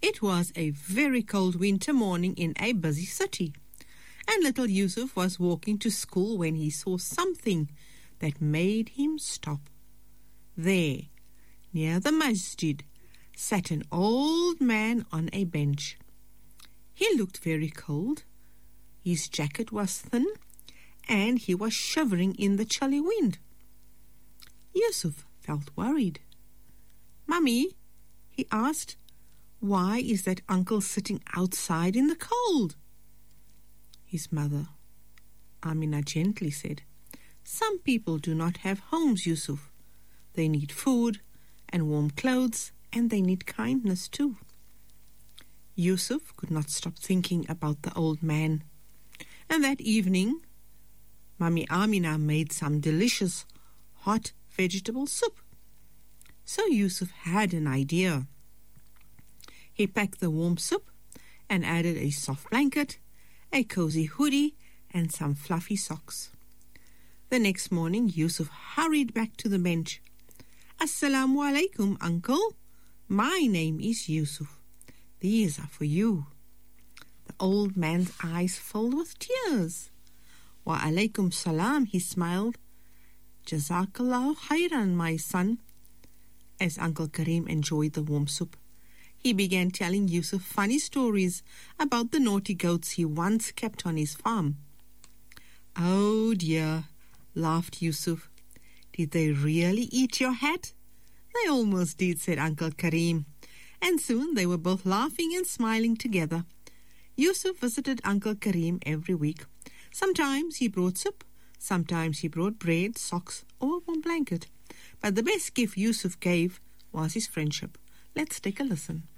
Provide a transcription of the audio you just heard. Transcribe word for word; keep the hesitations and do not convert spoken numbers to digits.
It was a very cold winter morning in a busy city, and little Yusuf was walking to school when he saw something that made him stop. There, near the masjid, sat an old man on a bench. He looked very cold. His jacket was thin, and he was shivering in the chilly wind. Yusuf felt worried. "Mummy," he asked, "why is that uncle sitting outside in the cold?" His mother, Amina, gently said, "Some people do not have homes, Yusuf. They need food and warm clothes, and they need kindness too." Yusuf could not stop thinking about the old man. And that evening, Mummy Amina made some delicious hot vegetable soup. So Yusuf had an idea. He packed the warm soup and added a soft blanket, a cozy hoodie, and some fluffy socks. The next morning, Yusuf hurried back to the bench. "Assalamu alaikum, uncle. My name is Yusuf. These are for you." The old man's eyes filled with tears. "Wa alaikum salam," he smiled. "Jazakallah khairan, my son." As Uncle Karim enjoyed the warm soup, he began telling Yusuf funny stories about the naughty goats he once kept on his farm. "Oh dear," laughed Yusuf. "Did they really eat your hat?" "They almost did," said Uncle Karim. And soon they were both laughing and smiling together. Yusuf visited Uncle Karim every week. Sometimes he brought soup, sometimes he brought bread, socks, or a warm blanket. But the best gift Yusuf gave was his friendship. Let's take a listen.